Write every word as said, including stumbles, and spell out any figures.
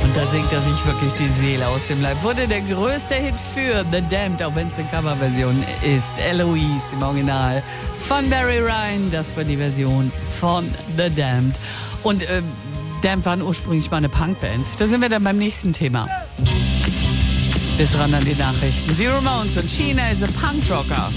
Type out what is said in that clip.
Und da singt er sich wirklich die Seele aus dem Leib. Wurde der größte Hit für The Damned, auch wenn es eine Coverversion ist. Eloise im Original von Barry Ryan. Das war die Version von The Damned. Und äh, Damned waren ursprünglich mal eine Punkband. Da sind wir dann beim nächsten Thema. Bis ran an die Nachrichten. Die Ramones und Sheena is a Punkrocker.